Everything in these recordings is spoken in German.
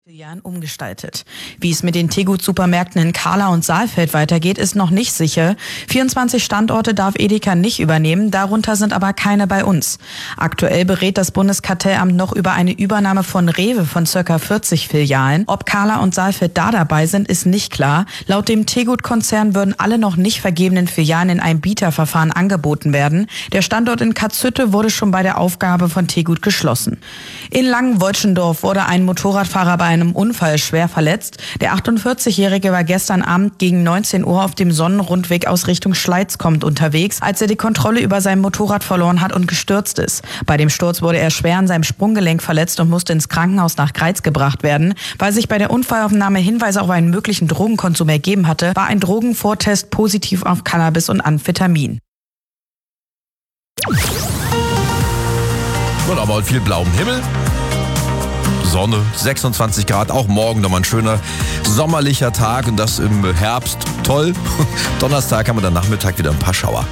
Jahren umgestaltet. Wie es mit den Tegut-Supermärkten in Kahla und Saalfeld weitergeht, ist noch nicht sicher. 24 Standorte darf Edeka nicht übernehmen, darunter sind aber keine bei uns. Aktuell berät das Bundeskartellamt noch über eine Übernahme von Rewe von ca. 40 Filialen. Ob Kahla und Saalfeld da dabei sind, ist nicht klar. Laut dem Tegut-Konzern würden alle noch nicht vergebenen Filialen in einem Bieterverfahren angeboten werden. Der Standort in Katzhütte wurde schon bei der Aufgabe von Tegut geschlossen. In Langenwoltschendorf wurde ein Motorradfahrer bei einem Unfall schwer verletzt. Der 48-Jährige war gestern Abend gegen 19 Uhr auf dem Sonnenrundweg aus Richtung Schleiz kommend unterwegs, als er die Kontrolle über sein Motorrad verloren hat und gestürzt ist. Bei dem Sturz wurde er schwer an seinem Sprunggelenk verletzt und musste ins Krankenhaus nach Greiz gebracht werden. Weil sich bei der Unfallaufnahme Hinweise auf einen möglichen Drogenkonsum ergeben hatte, war ein Drogenvortest positiv auf Cannabis und Amphetamin. Und aber viel blauem Himmel. Sonne, 26 Grad, auch morgen nochmal ein schöner sommerlicher Tag und das im Herbst. Toll. Donnerstag haben wir dann Nachmittag wieder ein paar Schauer.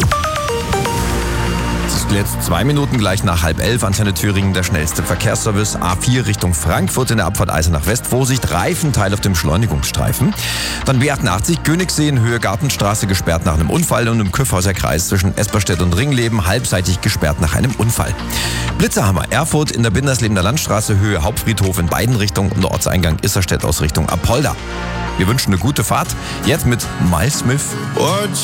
Es ist jetzt 2 Minuten gleich nach 10:30, Antenne Thüringen, der schnellste Verkehrsservice. A4 Richtung Frankfurt in der Abfahrt Eisenach West. Vorsicht, Reifenteil auf dem Beschleunigungsstreifen. Dann B88, Königssee in Höhe Gartenstraße gesperrt nach einem Unfall und im Kyffhauser Kreis zwischen Esperstedt und Ringleben halbseitig gesperrt nach einem Unfall. Blitzerhammer, Erfurt in der Binderslebener Landstraße Höhe Hauptfriedhof in beiden Richtungen und der Ortseingang Isserstedt aus Richtung Apolda. Wir wünschen eine gute Fahrt. Jetzt mit Miles Smith.